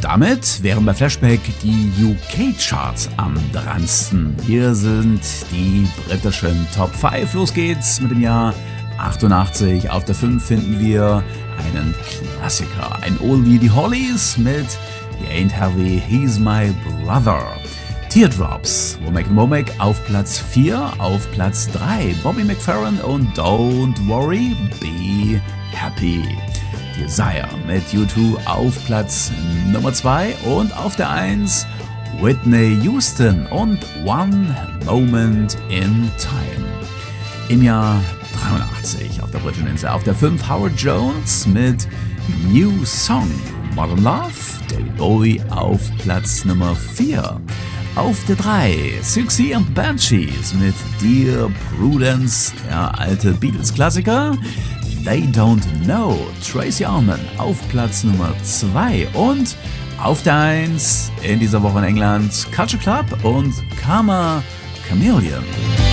damit wären bei Flashback die UK-Charts am dransten. Hier sind die britischen Top 5. Los geht's mit dem Jahr 88. Auf der 5 finden wir einen Klassiker, ein Oldie, die Hollies mit He Ain't Heavy, He's My Brother. Teardrops, Womack auf Platz 4, auf Platz 3 Bobby McFerrin und Don't Worry, Be Happy. Desire mit U2 auf Platz Nummer 2 und auf der 1 Whitney Houston und One Moment in Time. Im Jahr 83 auf der britischen Insel auf der 5 Howard Jones mit New Song. Modern Love, David Bowie auf Platz Nummer 4. Auf der 3 Siouxsie and Banshees mit Dear Prudence, der alte Beatles-Klassiker. They Don't Know, Tracy Ullman auf Platz Nummer 2 und auf der 1 in dieser Woche in England Culture Club und Karma Chameleon.